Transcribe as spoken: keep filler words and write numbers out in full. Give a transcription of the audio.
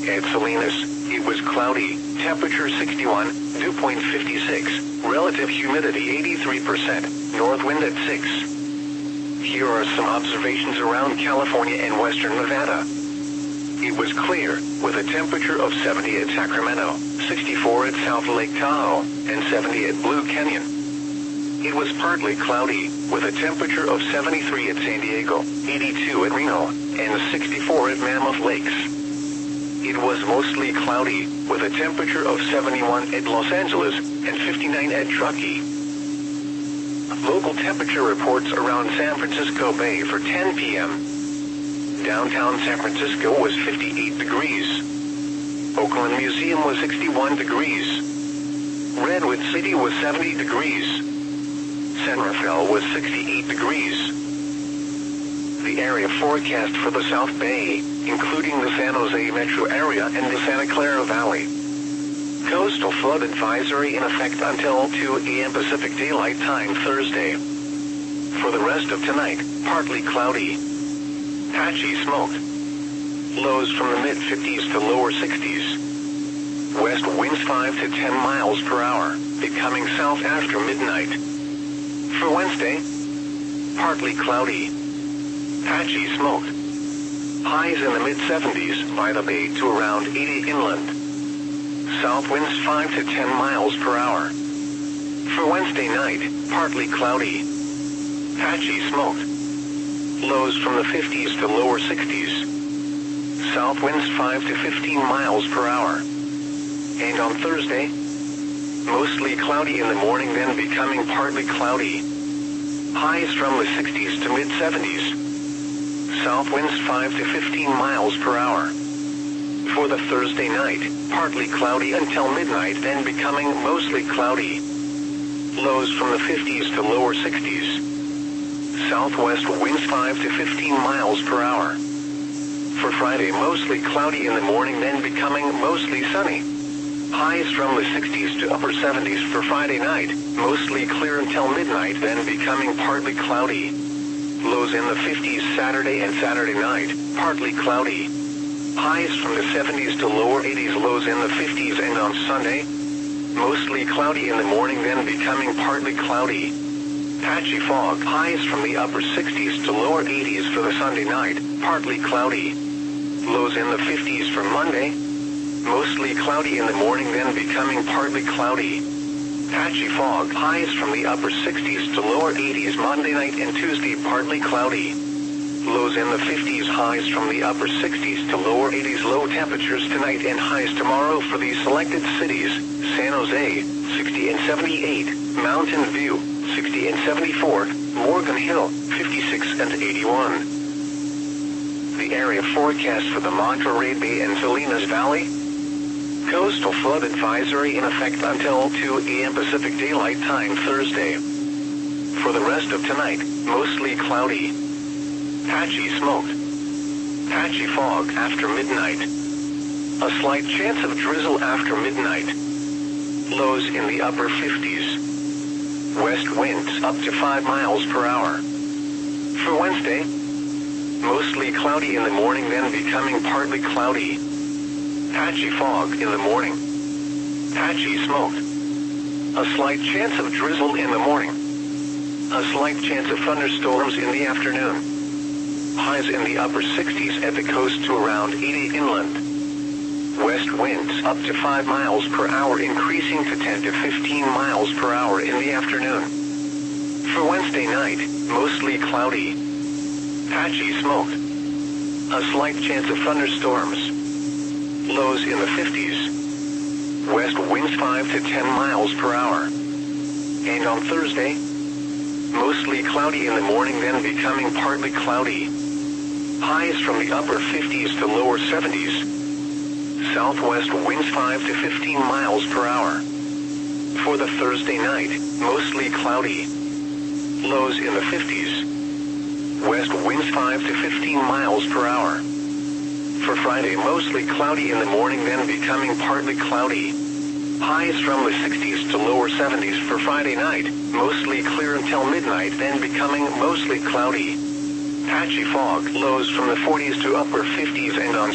At Salinas, it was cloudy, temperature sixty-one, dew point fifty-six, relative humidity eighty-three percent, north wind at six. Here are some observations around California and western Nevada. It was clear, with a temperature of seventy at Sacramento, sixty-four at South Lake Tahoe, and seventy at Blue Canyon. It was partly cloudy, with a temperature of seventy-three at San Diego, eighty-two at Reno, and sixty-four at Mammoth Lakes. It was mostly cloudy, with a temperature of seventy-one at Los Angeles and fifty-nine at Truckee. Local temperature reports around San Francisco Bay for ten p m Downtown San Francisco was fifty-eight degrees. Oakland Museum was sixty-one degrees. Redwood City was seventy degrees. San Rafael was sixty-eight degrees. The area forecast for the South Bay, including the San Jose metro area and the Santa Clara Valley. Coastal flood advisory in effect until two a m Pacific Daylight Time Thursday. For the rest of tonight, partly cloudy. Patchy smoke. Lows from the mid fifties to lower sixties. West winds five to ten miles per hour, becoming south after midnight. For Wednesday, partly cloudy. Patchy smoke. Highs in the mid seventies by the bay to around eighty inland. South winds five to ten miles per hour. For Wednesday night, partly cloudy. Patchy smoke. Lows from the fifties to lower sixties. South winds five to fifteen miles per hour. And on Thursday, mostly cloudy in the morning, then becoming partly cloudy. Highs from the sixties to mid seventies. South winds five to fifteen miles per hour. For the Thursday night, partly cloudy until midnight, then becoming mostly cloudy. Lows from the fifties to lower sixties. Southwest winds five to fifteen miles per hour. For Friday, mostly cloudy in the morning, then becoming mostly sunny. Highs from the sixties to upper seventies for Friday night, mostly clear until midnight, then becoming partly cloudy. Lows in the fifties Saturday and Saturday night, partly cloudy. Highs from the seventies to lower eighties, lows in the fifties, and on Sunday, mostly cloudy in the morning, then becoming partly cloudy. Patchy fog. Highs from the upper sixties to lower eighties for the Sunday night, partly cloudy. Lows in the fifties for Monday, mostly cloudy in the morning, then becoming partly cloudy. Patchy fog. Highs from the upper sixties to lower eighties Monday night and Tuesday, partly cloudy. Lows in the fifties, highs from the upper sixties to lower eighties. Low temperatures tonight and highs tomorrow for these selected cities: San Jose, sixty and seventy-eight, Mountain View, sixty and seventy-four, Morgan Hill, fifty-six and eighty-one. The area forecast for the Monterey Bay and Salinas Valley. Coastal flood advisory in effect until two a m Pacific Daylight Time Thursday. For the rest of tonight, mostly cloudy. Patchy smoke. Patchy fog after midnight. A slight chance of drizzle after midnight. Lows in the upper fifties. West winds up to five miles per hour. For Wednesday, mostly cloudy in the morning, then becoming partly cloudy. Patchy fog in the morning. Patchy smoke. A slight chance of drizzle in the morning. A slight chance of thunderstorms in the afternoon. Highs in the upper sixties at the coast to around eighty inland. West winds up to five miles per hour, increasing to ten to fifteen miles per hour in the afternoon. For Wednesday night, mostly cloudy. Patchy smoke. A slight chance of thunderstorms. Lows in the fifties. West winds five to ten miles per hour. And on Thursday, mostly cloudy in the morning, then becoming partly cloudy. Highs from the upper fifties to lower seventies. Southwest winds five to fifteen miles per hour. For the Thursday night, mostly cloudy. Lows in the fifties. West winds five to fifteen miles per hour. For Friday, mostly cloudy in the morning, then becoming partly cloudy. Highs from the sixties to lower seventies for Friday night, mostly clear until midnight, then becoming mostly cloudy. Patchy fog. Lows from the forties to upper fifties, and on